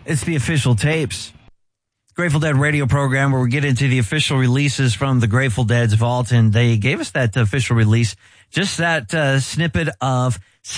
It's the official tapes. Grateful Dead radio program where we get into the official releases from the Grateful Dead's vault, and they gave us that official release, just that snippet of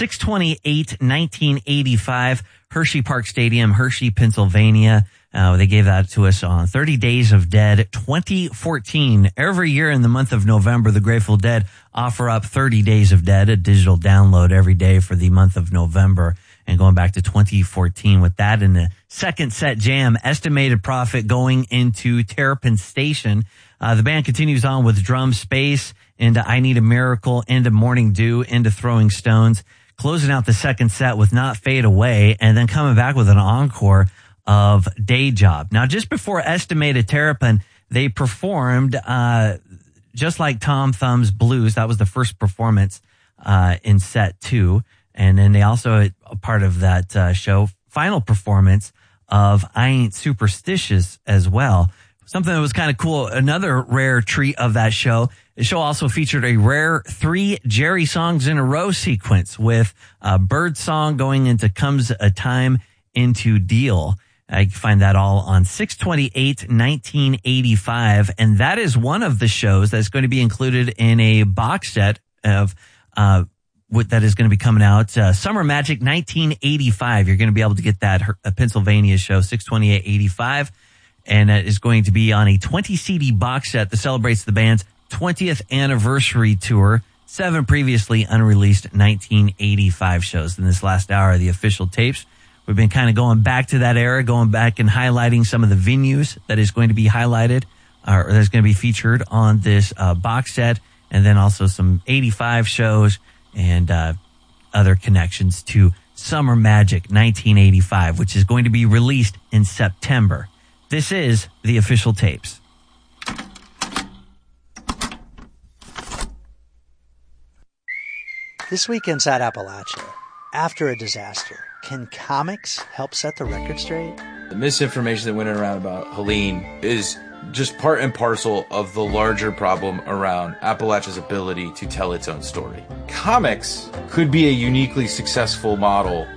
6/28/1985, Hershey Park Stadium, Hershey, Pennsylvania. They gave that to us on 30 Days of Dead 2014. Every year in the month of November, the Grateful Dead offer up 30 Days of Dead, a digital download every day for the month of November. And going back to 2014 with that in the second set jam, Estimated Profit going into Terrapin Station. The band continues on with Drum Space into I Need a Miracle, into Morning Dew, into Throwing Stones, closing out the second set with Not Fade Away, and then coming back with an encore of Day Job. Now, just before Estimated Terrapin, they performed just like Tom Thumb's Blues. That was the first performance in set 2. And then they also, a part of that show, final performance of I Ain't Superstitious as well. Something that was kind of cool, another rare treat of that show. The show also featured a rare 3 Jerry songs in a row sequence with Bird Song going into Comes a Time into Deal. You can find that all on 6/28/1985. And that is one of the shows that's going to be included in a box set of that is going to be coming out, Summer Magic 1985. You're going to be able to get that Pennsylvania show, 6/28/85, and that is going to be on a 20 CD box set that celebrates the band's 20th anniversary tour, 7 previously unreleased 1985 shows. In this last hour of the official tapes, we've been kind of going back to that era, going back and highlighting some of the venues that is going to be highlighted, or that's going to be featured on this box set, and then also some 85 shows and other connections to Summer Magic 1985, which is going to be released in September. This is the official tapes. This week inside Appalachia, after a disaster, can comics help set the record straight? The misinformation that went around about Helene is just part and parcel of the larger problem around Appalachia's ability to tell its own story. Comics could be a uniquely successful model